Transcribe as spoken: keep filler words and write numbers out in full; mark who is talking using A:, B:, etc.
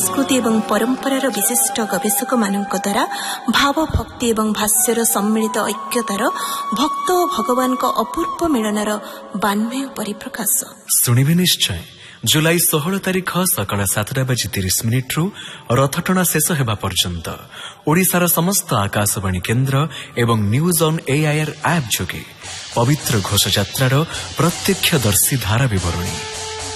A: संस्कृति एवं परंपरार विशिष्ट गवेषक मानक द्वारा भाव भक्ति एवं भाष्यर सम्मिलित ऐक्यतार भक्त और भगवान का अपूर्व मिलनर बान्मय परिप्रकाश
B: शुणिबे निश्चय। जुलाई षोहल तारिख सकाळ सातटा बाजी तीस मिनिट रु रथटଣା शेष हेबा पर्यंत ओडिशार समस्त आकाशवाणी केन्द्र एवं न्यूज ऑन एआईआर ऐप जोगे पवित्र घोष यात्रार प्रत्यक्षदर्शी धारा विवरणी